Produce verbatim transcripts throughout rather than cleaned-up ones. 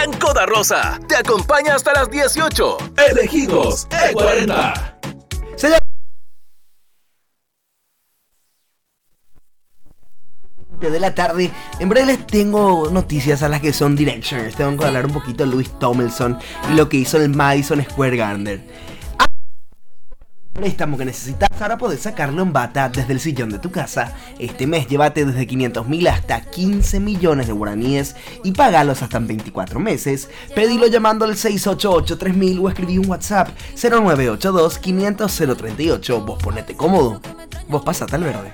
Franco da Rosa te acompaña hasta las dieciocho. Elegidos E cuarenta. Señor de la tarde, en breve les tengo noticias a las que son Directioners. Tengo que hablar un poquito de Louis Tomlinson y lo que hizo en el Madison Square Garden. Préstamo que necesitas para poder sacarlo en bata desde el sillón de tu casa. Este mes llévate desde quinientos mil hasta quince millones de guaraníes y pagalos hasta en veinticuatro meses. Pedilo llamando al seis ocho ocho tres mil o escribí un WhatsApp cero nueve ocho dos quinientos cero treinta y ocho. Vos ponete cómodo, vos pasate al verde.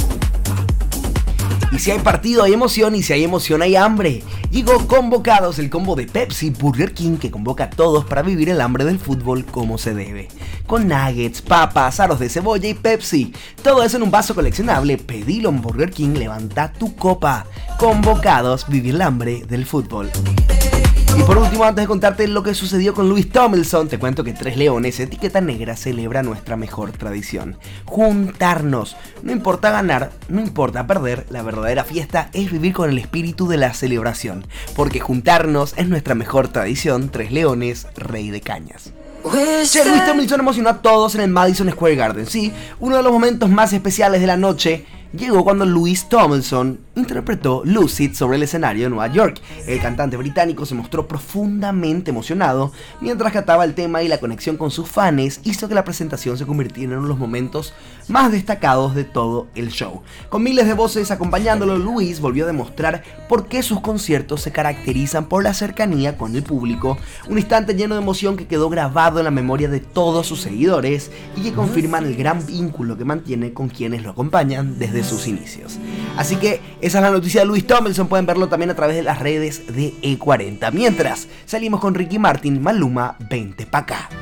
Y si hay partido hay emoción, y si hay emoción hay hambre. Llegó Convocados, el combo de Pepsi Burger King que convoca a todos para vivir el hambre del fútbol como se debe. Con nuggets, papas, aros de cebolla y Pepsi. Todo eso en un vaso coleccionable. Pedilo en Burger King, levanta tu copa. Convocados, vivir el hambre del fútbol. Y por último, antes de contarte lo que sucedió con Louis Tomlinson, te cuento que Tres Leones, etiqueta negra, celebra nuestra mejor tradición: juntarnos. No importa ganar, no importa perder, la verdadera fiesta es vivir con el espíritu de la celebración, porque juntarnos es nuestra mejor tradición. Tres Leones, rey de cañas. Che, Louis Tomlinson emocionó a todos en el Madison Square Garden. Sí, uno de los momentos más especiales de la noche llegó cuando Louis Tomlinson interpretó Lucid sobre el escenario de Nueva York. El cantante británico se mostró profundamente emocionado mientras cantaba el tema, y la conexión con sus fans hizo que la presentación se convirtiera en uno de los momentos más destacados de todo el show. Con miles de voces acompañándolo, Louis volvió a demostrar por qué sus conciertos se caracterizan por la cercanía con el público, un instante lleno de emoción que quedó grabado en la memoria de todos sus seguidores y que confirman el gran vínculo que mantiene con quienes lo acompañan desde sus inicios. Así que esa es la noticia de Louis Tomlinson. Pueden verlo también a través de las redes de E cuarenta. Mientras salimos con Ricky Martin, Maluma, vente pa' acá.